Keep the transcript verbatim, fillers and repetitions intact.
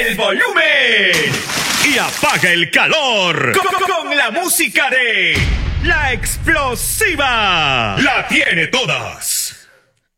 el volumen y apaga el calor con, con la música de La Explosiva. La tiene todas.